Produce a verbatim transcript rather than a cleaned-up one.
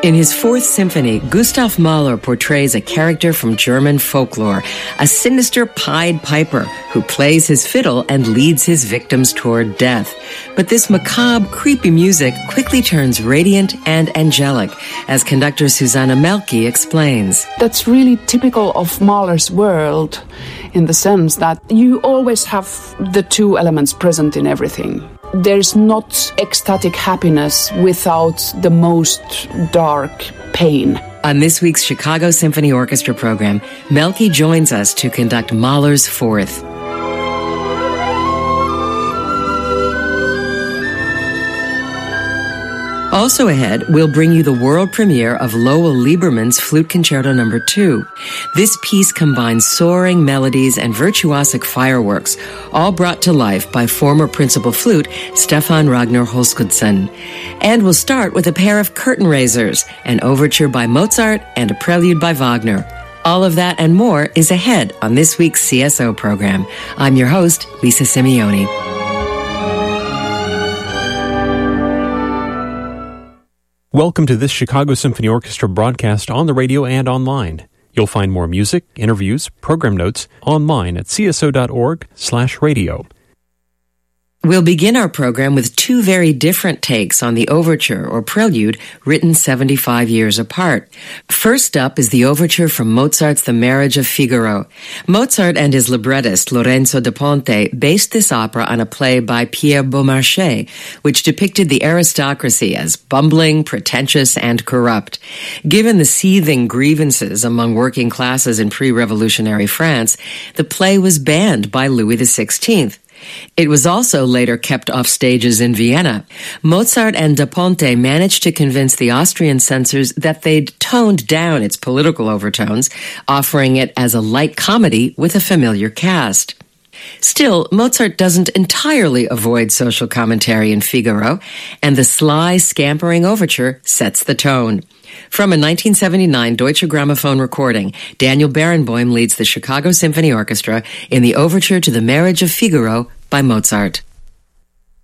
In his fourth symphony, Gustav Mahler portrays a character from German folklore, a sinister Pied Piper who plays his fiddle and leads his victims toward death. But this macabre, creepy music quickly turns radiant and angelic, as conductor Susanna Melki explains. That's really typical of Mahler's world, in the sense that you always have the two elements present in everything. There's not ecstatic happiness without the most dark pain. On this week's Chicago Symphony Orchestra program, Melki joins us to conduct Mahler's Fourth. Also ahead, we'll bring you the world premiere of Lowell Lieberman's Flute Concerto Number two. This piece combines soaring melodies and virtuosic fireworks, all brought to life by former principal flute Stefan Ragnar Holskudsen. And we'll start with a pair of curtain raisers, an overture by Mozart and a prelude by Wagner. All of that and more is ahead on this week's C S O program. I'm your host, Lisa Simeoni. Welcome to this Chicago Symphony Orchestra broadcast on the radio and online. You'll find more music, interviews, program notes online at c s o dot org slash radio. We'll begin our program with two very different takes on the overture or prelude written seventy-five years apart. First up is the overture from Mozart's The Marriage of Figaro. Mozart and his librettist Lorenzo da Ponte based this opera on a play by Pierre Beaumarchais, which depicted the aristocracy as bumbling, pretentious, and corrupt. Given the seething grievances among working classes in pre-revolutionary France, the play was banned by Louis the sixteenth. It was also later kept off stages in Vienna. Mozart and da Ponte managed to convince the Austrian censors that they'd toned down its political overtones, offering it as a light comedy with a familiar cast. Still, Mozart doesn't entirely avoid social commentary in Figaro, and the sly, scampering overture sets the tone. From a nineteen seventy-nine Deutsche Grammophon recording, Daniel Barenboim leads the Chicago Symphony Orchestra in the overture to The Marriage of Figaro by Mozart.